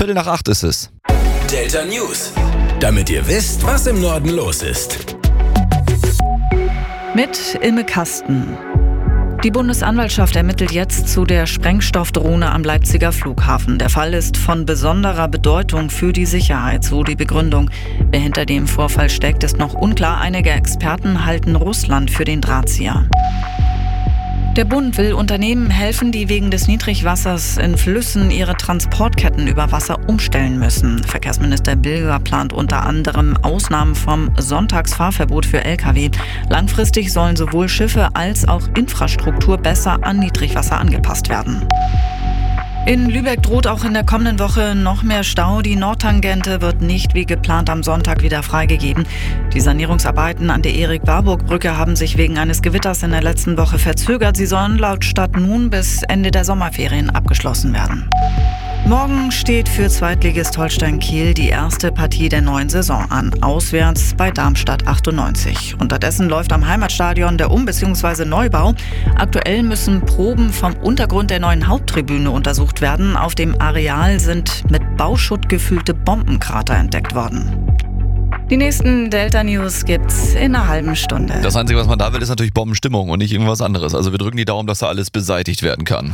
7:15 ist es. Delta News. Damit ihr wisst, was im Norden los ist. Mit Ilme Kasten. Die Bundesanwaltschaft ermittelt jetzt zu der Sprengstoffdrohne am Leipziger Flughafen. Der Fall ist von besonderer Bedeutung für die Sicherheit, so die Begründung. Wer hinter dem Vorfall steckt, ist noch unklar. Einige Experten halten Russland für den Drahtzieher. Der Bund will Unternehmen helfen, die wegen des Niedrigwassers in Flüssen ihre Transportketten über Wasser umstellen müssen. Verkehrsminister Bilger plant unter anderem Ausnahmen vom Sonntagsfahrverbot für Lkw. Langfristig sollen sowohl Schiffe als auch Infrastruktur besser an Niedrigwasser angepasst werden. In Lübeck droht auch in der kommenden Woche noch mehr Stau. Die Nordtangente wird nicht wie geplant am Sonntag wieder freigegeben. Die Sanierungsarbeiten an der Erik-Warburg-Brücke haben sich wegen eines Gewitters in der letzten Woche verzögert. Sie sollen laut Stadt nun bis Ende der Sommerferien abgeschlossen werden. Morgen steht für Zweitligist Holstein Kiel die erste Partie der neuen Saison an, auswärts bei Darmstadt 98. Unterdessen läuft am Heimatstadion der bzw. Neubau. Aktuell müssen Proben vom Untergrund der neuen Haupttribüne untersucht werden. Auf dem Areal sind mit Bauschutt gefüllte Bombenkrater entdeckt worden. Die nächsten Delta News gibt's in einer halben Stunde. Das Einzige, was man da will, ist natürlich Bombenstimmung und nicht irgendwas anderes. Also wir drücken die Daumen, dass da alles beseitigt werden kann.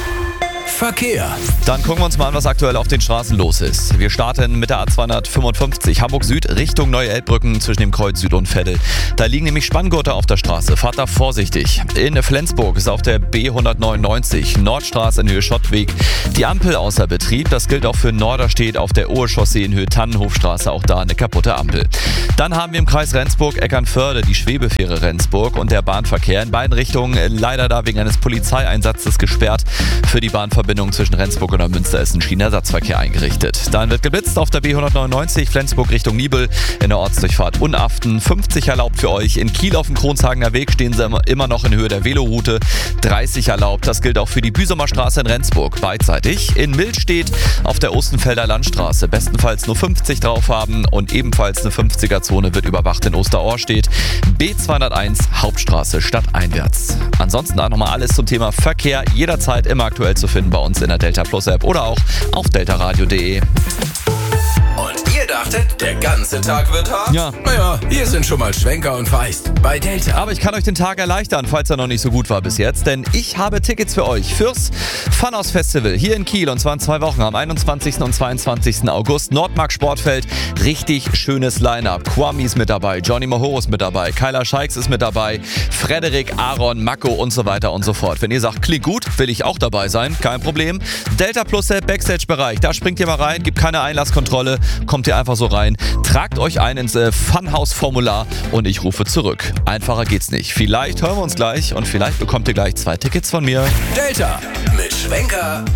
Verkehr. Dann gucken wir uns mal an, was aktuell auf den Straßen los ist. Wir starten mit der A255 Hamburg Süd Richtung Neue-Elbbrücken zwischen dem Kreuz Süd und Veddel. Da liegen nämlich Spanngurte auf der Straße. Fahrt da vorsichtig. In Flensburg ist auf der B199 Nordstraße in Höhe Schottweg die Ampel außer Betrieb. Das gilt auch für Norderstedt auf der Ohe-Chaussee in Höhe Tannenhofstraße. Auch da eine kaputte Ampel. Dann haben wir im Kreis Rendsburg-Eckernförde die Schwebefähre Rendsburg und der Bahnverkehr in beiden Richtungen leider da wegen eines Polizeieinsatzes gesperrt. Für die Bahnverbindung zwischen Rendsburg und Münster ist ein Schienenersatzverkehr eingerichtet. Dann wird geblitzt auf der B199 Flensburg Richtung Nibel in der Ortsdurchfahrt Unaften. 50 erlaubt für euch. In Kiel auf dem Kronshagener Weg stehen sie immer noch in Höhe der Veloroute. 30 erlaubt. Das gilt auch für die Büsumer Straße in Rendsburg. Beidseitig. In Millstedt auf der Ostenfelder Landstraße. Bestenfalls nur 50 drauf haben und ebenfalls eine 50er-Zone wird überwacht in Osterohrstedt. B201 Hauptstraße stadteinwärts. Ansonsten auch nochmal alles zum Thema Verkehr. Jederzeit immer aktuell zu finden bei uns in der Delta Plus App oder auch auf deltaradio.de. Und ihr dachtet, der ganze Tag wird hart? Ja. Naja, hier sind schon mal Schwenker und Feist bei Delta. Aber ich kann euch den Tag erleichtern, falls er noch nicht so gut war bis jetzt, denn ich habe Tickets für euch fürs Funhouse Festival hier in Kiel und zwar in 2 Wochen am 21. und 22. August. Nordmark Sportfeld, richtig schönes Line-Up. Kwame ist mit dabei, Johnny Mahoro ist mit dabei, Kyla Scheiks ist mit dabei, Frederik, Aaron, Mako und so weiter und so fort. Wenn ihr sagt, klingt gut, will ich auch dabei sein, kein Problem. Delta Plus App Backstage-Bereich, da springt ihr mal rein, gibt keine Einlasskontrolle, kommt ihr einfach so rein, tragt euch ein ins Funhouse-Formular und ich rufe zurück. Einfacher geht's nicht. Vielleicht hören wir uns gleich und vielleicht bekommt ihr gleich 2 Tickets von mir. Delta mit Schwenker